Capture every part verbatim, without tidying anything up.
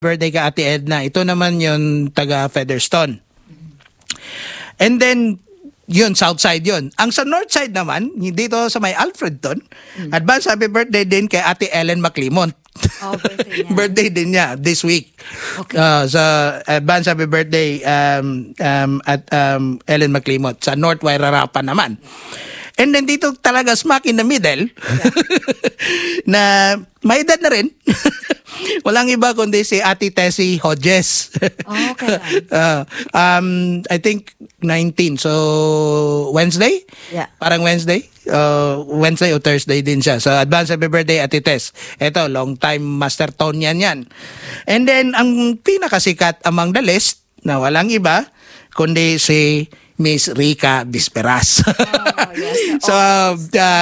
birthday ka Ate Edna. Ito naman yung taga Featherstone. And then, yun, south side yun. Ang sa north side naman, dito sa may Alfredton, mm. advance happy birthday din kay Ate Ellen McLemont. Oh, birthday niya. Birthday din niya this week. Okay. Uh, so, advance happy birthday um, um, at um, Ellen McLemont. Sa North Wairarapa naman. And then dito talaga smack in the middle, yeah. na may edad na rin. Walang iba kundi si Ate Tessie Hodges. Oh, okay. uh, um, I think nineteen. So, Wednesday? Yeah. Parang Wednesday? Uh, Wednesday o Thursday din siya. So, advance happy birthday, Ate Tess. Ito, long time master tone yan yan. And then, ang pinakasikat among the list, na walang iba, kundi si Miss Rica Bisperas. Oh, yes. So, uh,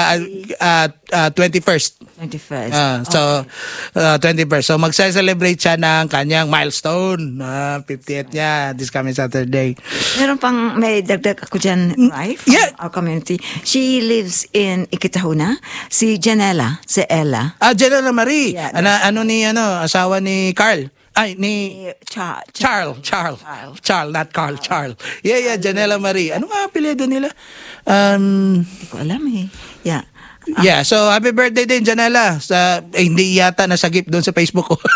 uh, uh, twenty-first. twenty-first. Uh, so, okay. uh, twenty-first. So, magsa-celebrate siya ng kanyang milestone. Uh, fiftieth niya this coming Saturday. Meron pang, may dagdag ako dyan, right? From yeah. our community. She lives in Ikitahuna. Si Janela, si Ella. Ah, Janela Marie. Yeah, ano, ano ni, ano, asawa ni Carl. Ay, ni... Char- Charles. Charles. Charles. Charles, not Carl. Charles. Yeah, yeah, Janela Marie. Ano nga apelyido nila? Um... Hindi ko alam eh. Yeah. Uh, yeah, so happy birthday din, Janela. Sa, eh, hindi yata nasagip doon sa Facebook ko.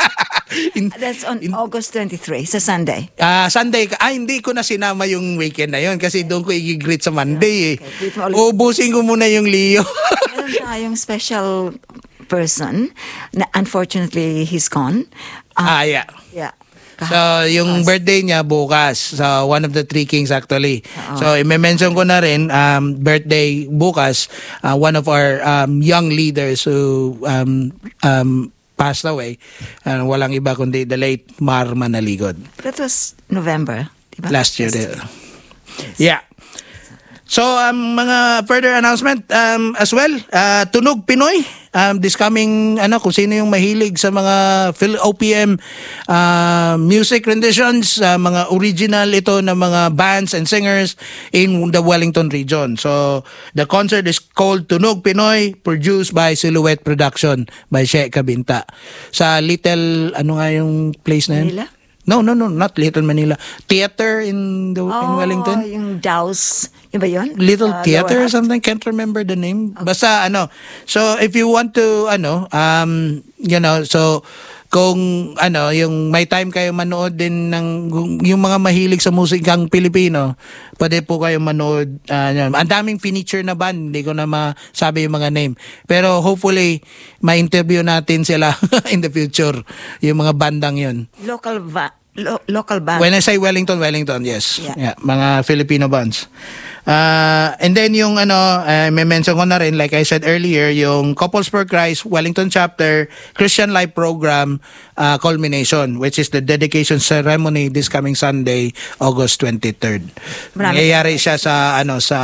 in, That's on in, August twenty-third, sa Sunday. Ah, uh, Sunday. Ah, hindi ko na sinama yung weekend na yun kasi doon ko i-greet sa Monday. Okay. Eh. Ubusin ko muna yung Leo. Meron tayong special person na unfortunately he's gone. Uh, ah, yeah. Yeah. So, yung birthday niya bukas. So, one of the three kings actually. Uh-oh. So, i-mention ko na rin, um, birthday bukas, uh, one of our um, young leaders who um, um, passed away. Uh, walang iba kundi the late Mar Manaligod. That was November, diba? Last year. Last year. Yes. Yeah. So, um, mga further announcement um, as well. Uh, Tunog Pinoy. Um, this coming, ano, kung sino yung mahilig sa mga O P M uh, music renditions, uh, mga original ito na mga bands and singers in the Wellington region. So, the concert is called Tunog Pinoy, produced by Silhouette Production by She Cabinta. Sa Little, ano nga yung place na yun? Manila? No, no, no, not Little Manila. Theater in the oh, in Wellington. Yung Dow's, yun ba yun? Little uh, Theater or something, can't remember the name. Okay. Basta ano. So if you want to ano, um, you know, so kung ano, yung may time kayo manood din ng yung mga mahilig sa musikang Pilipino, pwede po kayo manood. Uh, ang daming feature na band, hindi ko na masabi yung mga name. Pero hopefully, ma-interview natin sila in the future, yung mga bandang yun. Local va- lo- local band. When I say Wellington, Wellington, yes. Yeah. Yeah, mga Filipino bands. Uh, and then yung ano, uh, may mention ko na rin, like I said earlier, yung Couples for Christ Wellington Chapter Christian Life Program uh, culmination, which is the dedication ceremony this coming Sunday, August twenty-third. Nangyayari siya sa ano sa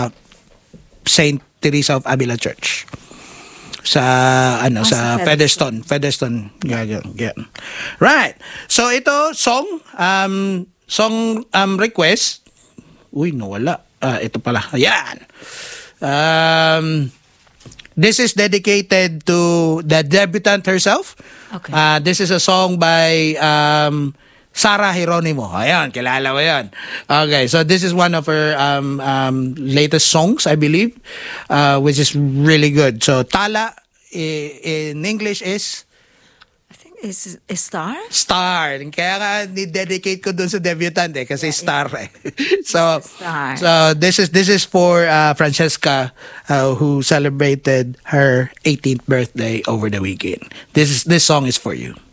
Saint Teresa of Avila Church. Sa ano oh, sa Featherstone, Featherstone. Yeah, yeah, yeah. Right. So ito song um song um request. Uy, nawala. Ah, ito pala. Ayan. Um, this is dedicated to the debutant herself. Okay. Uh, this is a song by um, Sarah Geronimo. Ayan, kilala mo yan. Okay, so this is one of her um, um, latest songs, I believe, uh, which is really good. So, Tala i- in English is... Is a star? Star. Kaya nga ni-dedicate ko dun sa debutant eh kasi yeah, star eh. so star. so this is this is for uh, Francesca uh, who celebrated her eighteenth birthday over the weekend. This is this song is for you.